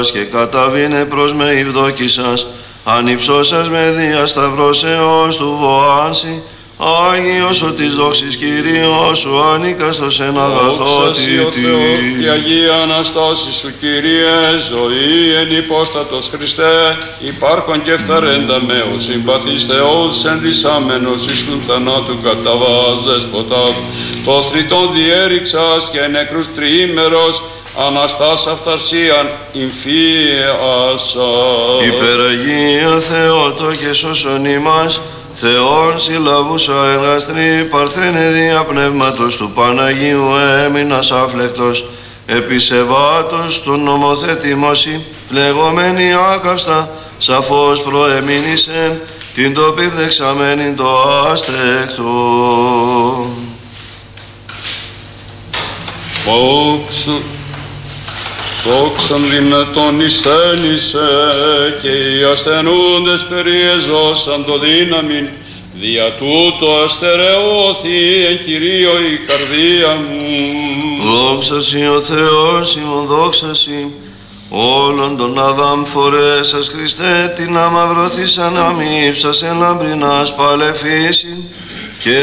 και καταβήνε προς με ευδόκησας, ανυψώσας με διασταυρώσεως του βοάνσι, Άγιος ο της δόξης Κυρίως σου ανίκαστος εν αγαθότητη. Η Αγία Αναστάση σου Κύριε, ζωή εν υπόστατος Χριστέ, υπάρχον και φθαρέντα με ο συμπαθής Θεός ενδυσάμενος εις του θανάτου καταβάς δέσποτα, το θρητόν διέριξας και νεκρούς τριήμερος, Αναστάς αυθαρσίαν εμφύασα. Υπεραγία Θεότο και σώσον ημάς, Θεόν συλλαβούσα εργαστρή, παρθένε δια πνεύματος του Παναγίου έμεινας άφλεκτος, επισεβάτος του νομοθετημόσι, λεγόμενη άκαυστα, σαφώς προεμήνησε, την το πυρδεξαμένην το άστεκτο. Δόξαν δυνατόν εισθένησε και οι ασθενούντες περιεζώσαν το δύναμιν, δια τούτο αστερεώθη εν Κυρίω η καρδία μου. Δόξα σοι ο Θεός ημών, δόξα σοι, όλων των Αδάμ φορέσας Χριστέ, την αμαυρωθήσαν αμύψας εν λαμπρινάς παλεφύσιν, και